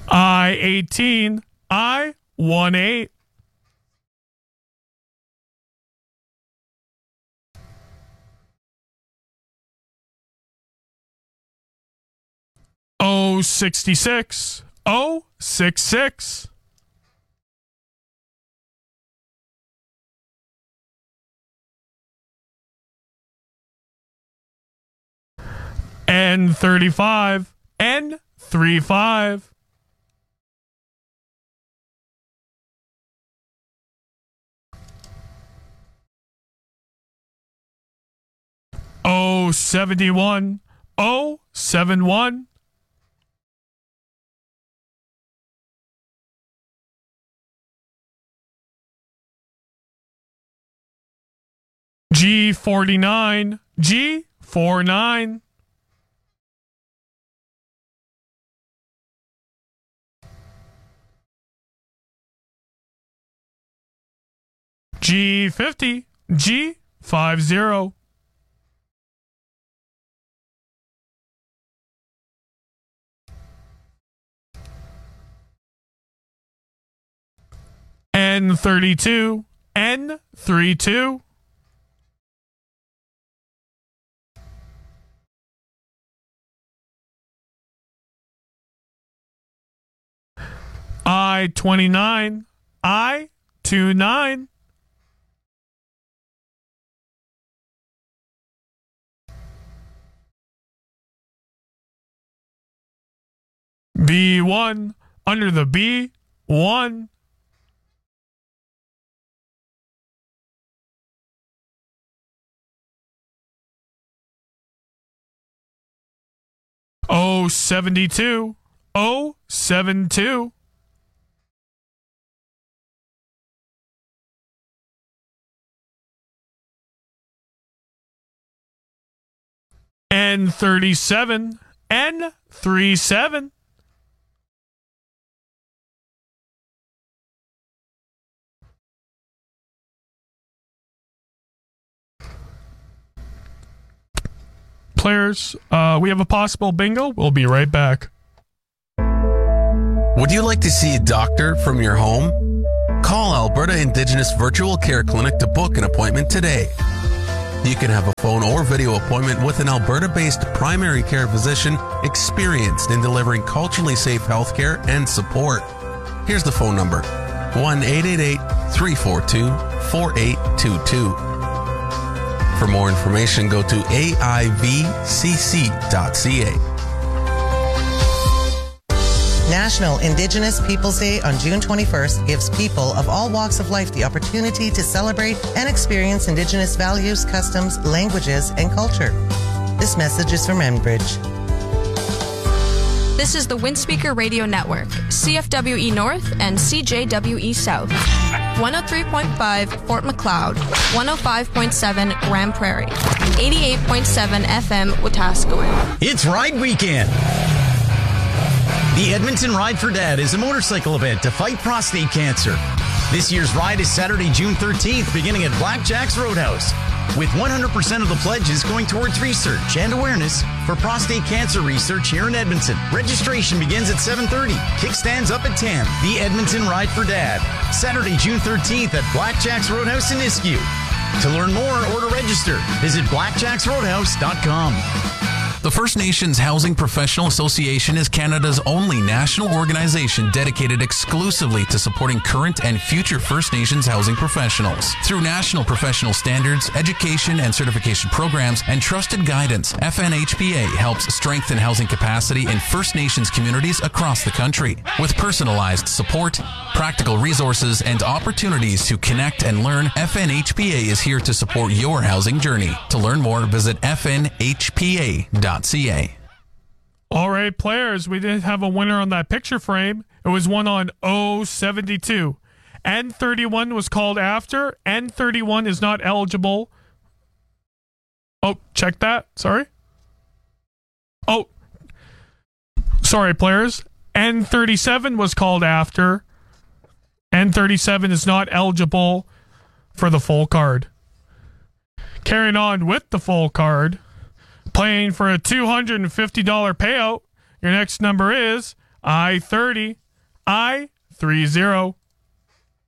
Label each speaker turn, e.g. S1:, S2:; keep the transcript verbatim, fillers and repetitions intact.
S1: I eighteen. I eighteen. O sixty-six. O sixty-six. N thirty-five. N thirty-five. O seventy-one. O seventy-one. G forty-nine. G forty-nine. G fifty. G fifty. N thirty-two. N thirty-two. I twenty-nine. I twenty-nine. B one. Under the B one. O seventy-two. O seventy-two. N thirty-seven. N thirty-seven. Players, uh, we have a possible bingo. We'll be right back.
S2: Would you like to see a doctor from your home? Call Alberta Indigenous Virtual Care Clinic to book an appointment today. You can have a phone or video appointment with an Alberta-based primary care physician experienced in delivering culturally safe healthcare and support. Here's the phone number, one eight eight eight, three four two, four eight two two. For more information, go to A I V C C dot C A.
S3: National Indigenous Peoples Day on June twenty-first gives people of all walks of life the opportunity to celebrate and experience Indigenous values, customs, languages, and culture. This message is from Enbridge.
S4: This is the Windspeaker Radio Network, C F W E North and C J W E South. one oh three point five Fort Macleod, one oh five point seven Grand Prairie, eighty-eight point seven F M Wetaskiwin.
S5: It's Ride Weekend. The Edmonton Ride for Dad is a motorcycle event to fight prostate cancer. This year's ride is Saturday, June thirteenth, beginning at Blackjack's Roadhouse, with one hundred percent of the pledges going towards research and awareness for prostate cancer research here in Edmonton. Registration begins at seven thirty. Kickstands up at ten. The Edmonton Ride for Dad, Saturday, June thirteenth at Blackjack's Roadhouse in Nisku. To learn more or to register, visit blackjacks roadhouse dot com.
S6: The First Nations Housing Professional Association is Canada's only national organization dedicated exclusively to supporting current and future First Nations housing professionals. Through national professional standards, education and certification programs, and trusted guidance, F N H P A helps strengthen housing capacity in First Nations communities across the country. With personalized support, practical resources, and opportunities to connect and learn, F N H P A is here to support your housing journey. To learn more, visit F N H P A dot C A.
S1: All right, players, we did have a winner on that picture frame. It was one on O seventy-two. N thirty-one was called after. N thirty-one is not eligible. Oh, check that. Sorry. Oh, sorry, players. N thirty-seven was called after. N thirty-seven is not eligible for the full card. Carrying on with the full card. Playing for a two hundred fifty dollars payout. Your next number is I thirty, I thirty.